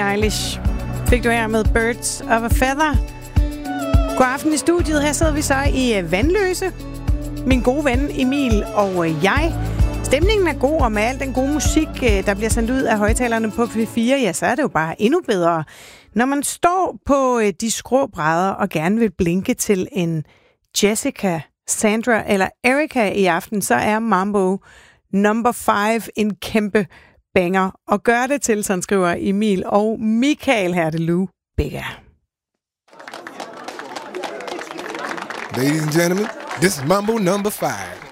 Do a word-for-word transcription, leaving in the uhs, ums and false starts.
Billie Eilish fik du her med Birds of a Feather. God aften i studiet. Her sidder vi så i Vandløse. Min gode ven Emil og jeg. Stemningen er god, og med al den gode musik, der bliver sendt ud af højtalerne på P fire, ja, så er det jo bare endnu bedre. Når man står på de skrå brædder og gerne vil blinke til en Jessica, Sandra eller Erika i aften, så er Mambo number five en kæmpe banger. Og gør det til, sådan skriver Emil og Michael Hertelou Bigger. Ladies and gentlemen, this is Mambo number five.